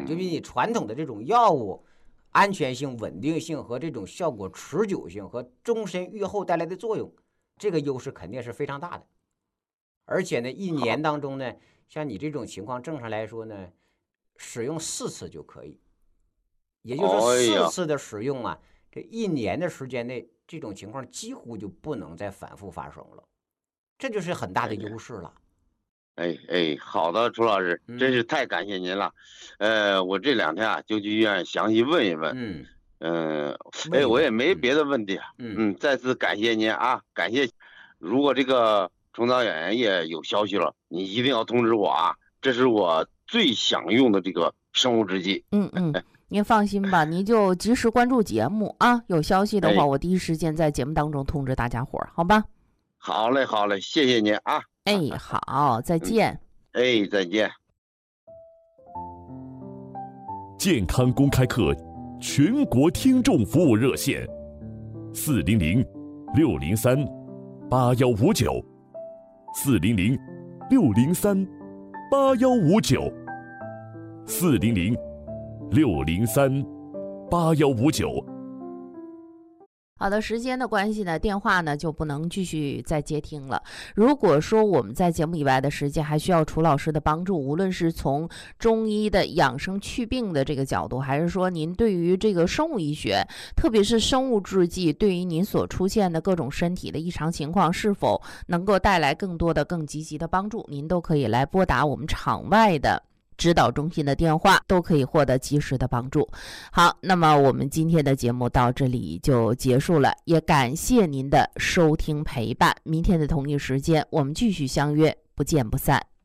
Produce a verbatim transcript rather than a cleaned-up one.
就比你传统的这种药物安全性、稳定性和这种效果持久性和终身预后带来的作用，这个优势肯定是非常大的。而且呢，一年当中呢，像你这种情况，正常来说呢，使用四次就可以。也就是说，四次的使用啊，这一年的时间内，这种情况几乎就不能再反复发生了，这就是很大的优势了。 哎哎，好的，朱老师，真是太感谢您了。嗯、呃，我这两天啊就去医院详细问一问。嗯嗯、呃，哎，我也没别的问题。嗯嗯，再次感谢您啊，感谢。如果这个中导养颜液有消息了，你一定要通知我啊，这是我最想用的这个生物制剂。 嗯嗯。您放心吧，您就及时关注节目啊，有消息的话，我第一时间在节目当中通知大家伙儿，好吧？ 好嘞，好嘞，谢谢您啊！ 哎，好，再见。 嗯、哎，再见。 健康公开课全国听众服务热线：四零零六零三八幺五九，四零零六零三八幺五九，四零零六零三八幺五九。 好的，时间的关系呢，电话呢就不能继续再接听了。如果说我们在节目以外的时间还需要楚老师的帮助，无论是从中医的养生祛病的这个角度，还是说您对于这个生物医学，特别是生物制剂，对于您所出现的各种身体的异常情况，是否能够带来更多的、更积极的帮助，您都可以来拨打我们场外的指导中心的电话，都可以获得及时的帮助。好，那么我们今天的节目到这里就结束了，也感谢您的收听陪伴。明天的同一时间，我们继续相约，不见不散。